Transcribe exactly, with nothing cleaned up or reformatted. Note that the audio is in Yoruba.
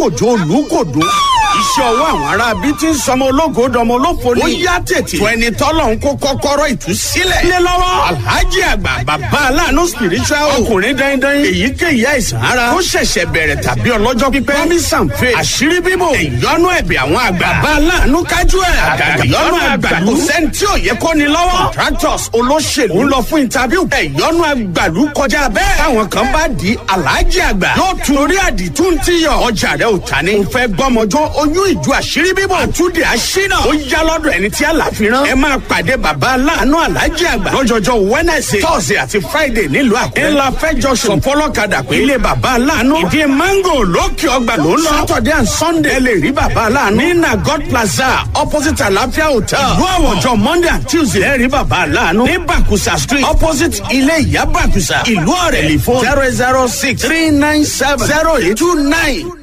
kòjó olùkòdó. Iṣẹ́ ọwọ́ àwọn ará bí ti ń sọmọ ológo dọmọ olófo ni. Ó yá tètè. Fún ẹni tọ́lọ̀ ń kó kọ́kọ́rọ́ ìtúsílẹ̀. Lé lọ́wọ́. Alhaji àgbà bàbá aláàánú spiritual. Ọkùnrin dandan. Èyíkéyìí àìsàn ara. Ó ṣẹ̀ṣẹ̀ bẹ̀rẹ̀ tàbí ọlọ́jọ́ pípẹ́. Promise and faith. Àṣírí bíbò. Ìyọnu ẹ̀bẹ̀ àwọn àgbà. Bàbá aláàánú kájú ẹ̀. Àgàgà ìyọnu àgbàlú. Kò sẹ́ni tí ò yẹ kó ni lọ́wọ́. Contractors olóṣèlú ń lọ fún interview. Ìyọnu àgbàlú kọjá bẹ́ẹ̀. Táwọn kan bá di Alhaji àgbà. Yóò tún orí àdìtú ń tíyọ̀. Ọjà rẹ̀ ò ta ni. Ó fẹ́ gbọ́mọjọ́ oyún ìjọ àṣírí bíbọ̀. Àtúndì àṣínà. Ó yá lọ́dọ̀ ẹni tí àlàfíran. Ẹ máa pàdé bàbá aláàánú Alhaji àgbà. Lọ́jọ́jọ́ Wednesday, Thursday àti Friday nílùú Àkúrẹ́. Ńlá fẹ́jọ sọ fọlọ́kadà pé ilé bàbá aláàánú. Ìdí mango lókè ọgbà ló ń lọ. Saturday and Sunday ẹ lè rí bàbá aláàánú. Ní Nagot Plaza opposite Àlàáfíà Hotel. Ìlú àwọ̀jọ Monday and Tuesday ẹ rí bàbá aláàánú. Ní Bàkùsà Street opposite ilé ìyá Bàkùsà. Ìlú Ọ̀rẹ́lì fún zero zero six three nine seven zero eight two nine.